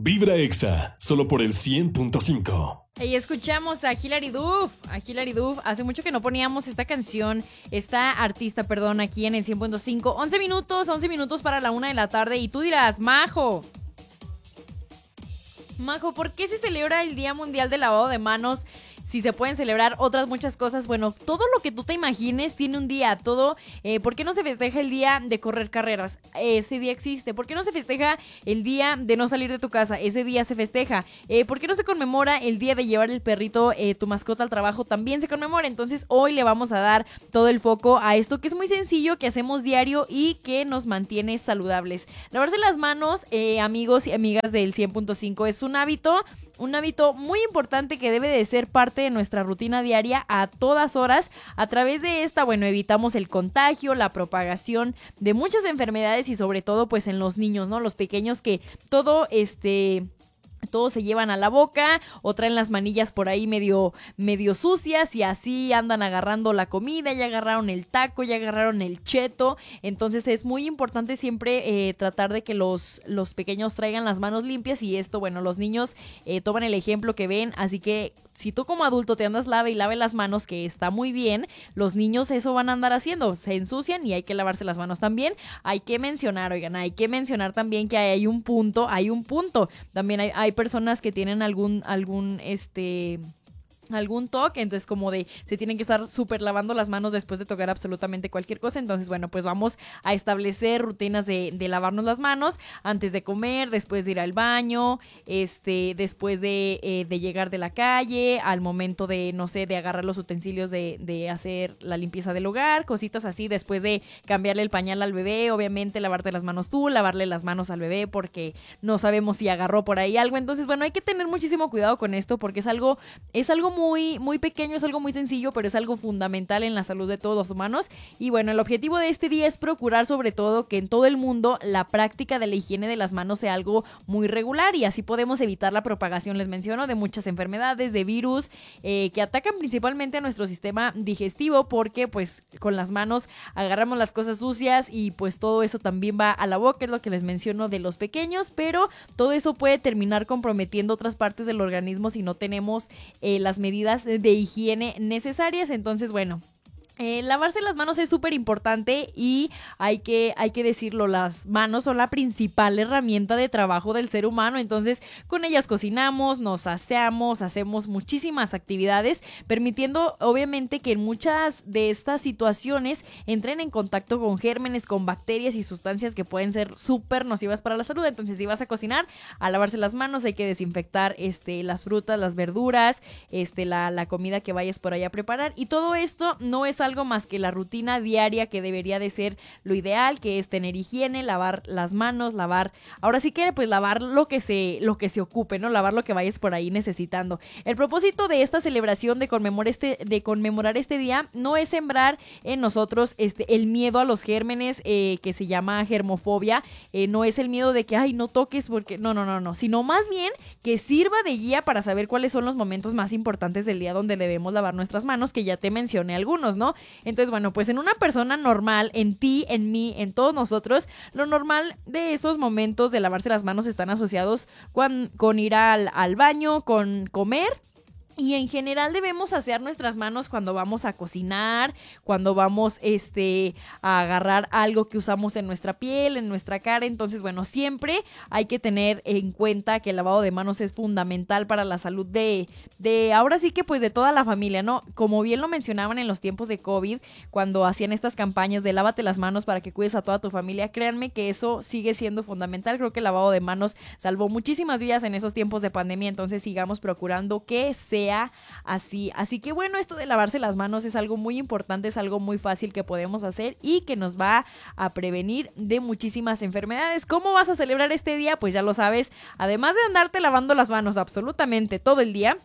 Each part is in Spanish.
Vibra Exa, solo por el 100.5. Y escuchamos a Hilary Duff. Hace mucho que no poníamos esta canción, esta artista, perdón, aquí en el 100.5. 11 minutos para la 1 de la tarde. Y tú dirás, Majo, ¿por qué se celebra el Día Mundial del Lavado de Manos? Si se pueden celebrar otras muchas cosas, bueno, todo lo que tú te imagines tiene un día, todo. ¿Por qué no se festeja el día de correr carreras? Ese día existe. ¿Por qué no se festeja el día de no salir de tu casa? Ese día se festeja. ¿Por qué no se conmemora el día de llevar el perrito, tu mascota al trabajo? También se conmemora. Entonces hoy le vamos a dar todo el foco a esto que es muy sencillo, que hacemos diario y que nos mantiene saludables. Lavarse las manos, amigos y amigas del 100.5, es un hábito muy importante que debe de ser parte de nuestra rutina diaria a todas horas. A través de esta, bueno, evitamos el contagio, la propagación de muchas enfermedades y sobre todo pues en los niños, ¿no? Los pequeños que todo se llevan a la boca o traen las manillas por ahí medio sucias y así andan agarrando la comida, ya agarraron el taco, ya agarraron el cheto. Entonces es muy importante siempre tratar de que los pequeños traigan las manos limpias y esto, bueno, los niños toman el ejemplo que ven, así que si tú como adulto te andas lave las manos, que está muy bien, los niños eso van a andar haciendo, se ensucian y hay que lavarse las manos también. Hay que mencionar también que hay un punto, también hay personas que tienen algún toque, entonces como de se tienen que estar súper lavando las manos después de tocar absolutamente cualquier cosa. Entonces bueno, pues vamos a establecer rutinas de lavarnos las manos antes de comer, después de ir al baño, después de llegar de la calle, al momento de, no sé, de agarrar los utensilios de hacer la limpieza del hogar, cositas así, después de cambiarle el pañal al bebé, obviamente lavarte las manos tú, lavarle las manos al bebé porque no sabemos si agarró por ahí algo. Entonces bueno, hay que tener muchísimo cuidado con esto porque es algo muy pequeño, es algo muy sencillo, pero es algo fundamental en la salud de todos los humanos. Y bueno, el objetivo de este día es procurar sobre todo que en todo el mundo la práctica de la higiene de las manos sea algo muy regular y así podemos evitar la propagación, les menciono, de muchas enfermedades, de virus que atacan principalmente a nuestro sistema digestivo porque pues con las manos agarramos las cosas sucias y pues todo eso también va a la boca, es lo que les menciono de los pequeños, pero todo eso puede terminar comprometiendo otras partes del organismo si no tenemos las medidas de higiene necesarias. Entonces, bueno, lavarse las manos es súper importante y hay que decirlo, las manos son la principal herramienta de trabajo del ser humano, entonces con ellas cocinamos, nos aseamos, hacemos muchísimas actividades, permitiendo obviamente que en muchas de estas situaciones entren en contacto con gérmenes, con bacterias y sustancias que pueden ser súper nocivas para la salud. Entonces si vas a cocinar, a lavarse las manos, hay que desinfectar las frutas, las verduras, la comida que vayas por ahí a preparar, y todo esto no es algo más que la rutina diaria que debería de ser lo ideal, que es tener higiene, lavar las manos, ahora sí que pues lavar lo que se ocupe, ¿no? Lavar lo que vayas por ahí necesitando. El propósito de esta celebración de conmemorar este día no es sembrar en nosotros el miedo a los gérmenes, que se llama germofobia, no es el miedo de que ay no toques porque no, sino más bien que sirva de guía para saber cuáles son los momentos más importantes del día donde debemos lavar nuestras manos, que ya te mencioné algunos, ¿no? Entonces, bueno, pues en una persona normal, en ti, en mí, en todos nosotros, lo normal de esos momentos de lavarse las manos están asociados con ir al baño, con comer. Y en general debemos asear nuestras manos cuando vamos a cocinar, cuando vamos a agarrar algo que usamos en nuestra piel, en nuestra cara. Entonces, bueno, siempre hay que tener en cuenta que el lavado de manos es fundamental para la salud de ahora sí que pues de toda la familia, ¿no? Como bien lo mencionaban en los tiempos de COVID, cuando hacían estas campañas de lávate las manos para que cuides a toda tu familia, créanme que eso sigue siendo fundamental. Creo que el lavado de manos salvó muchísimas vidas en esos tiempos de pandemia, entonces sigamos procurando que sea así que bueno, esto de lavarse las manos es algo muy importante, es algo muy fácil que podemos hacer y que nos va a prevenir de muchísimas enfermedades. ¿Cómo vas a celebrar este día? Pues ya lo sabes, además de andarte lavando las manos absolutamente todo el día,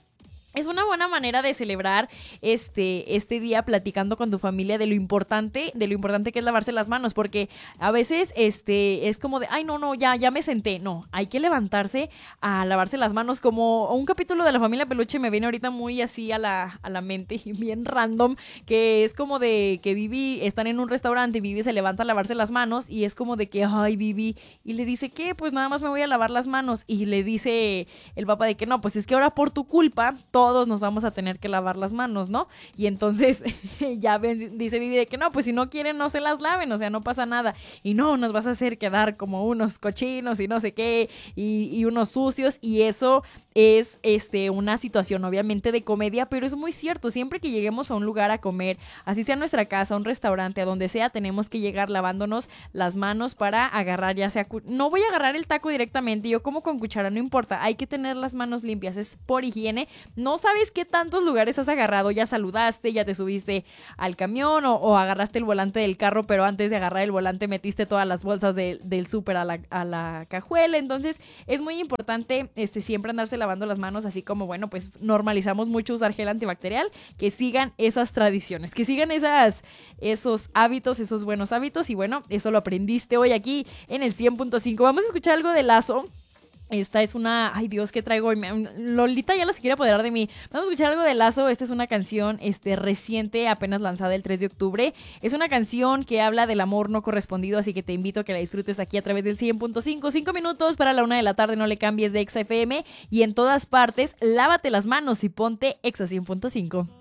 Es una buena manera de celebrar este día platicando con tu familia de lo importante que es lavarse las manos, porque a veces es como de, ay, no, ya me senté. No, hay que levantarse a lavarse las manos, como un capítulo de La Familia Peluche me viene ahorita muy así a la mente, bien random, que es como de que Vivi están en un restaurante y Vivi se levanta a lavarse las manos y es como de que, ay, Vivi, y le dice, ¿qué? Pues nada más me voy a lavar las manos, y le dice el papá de que no, pues es que ahora por tu culpa todos nos vamos a tener que lavar las manos, ¿no? Y entonces dice Vivi de que no, pues si no quieren no se las laven, o sea, no pasa nada. Y no, nos vas a hacer quedar como unos cochinos y no sé qué, y unos sucios, y eso es una situación obviamente de comedia, pero es muy cierto. Siempre que lleguemos a un lugar a comer, así sea nuestra casa, un restaurante, a donde sea, tenemos que llegar lavándonos las manos para agarrar, ya sea, no voy a agarrar el taco directamente, yo como con cuchara, no importa, hay que tener las manos limpias, es por higiene. No sabes qué tantos lugares has agarrado, ya saludaste, ya te subiste al camión o agarraste el volante del carro, pero antes de agarrar el volante metiste todas las bolsas del súper a la cajuela. Entonces es muy importante siempre andarse lavando las manos, así como, bueno, pues normalizamos mucho usar gel antibacterial, que sigan esas tradiciones, que sigan esos hábitos, esos buenos hábitos. Y bueno, eso lo aprendiste hoy aquí en el 100.5. Vamos a escuchar algo de Lazo. Esta es una... Ay, Dios, ¿qué traigo hoy? Lolita ya la se quiere apoderar de mí. Vamos a escuchar algo de Lazo. Esta es una canción reciente, apenas lanzada el 3 de octubre. Es una canción que habla del amor no correspondido, así que te invito a que la disfrutes aquí a través del 100.5. 5 minutos para la 1 de la tarde, no le cambies de Exa FM. Y en todas partes, lávate las manos y ponte Exa 100.5.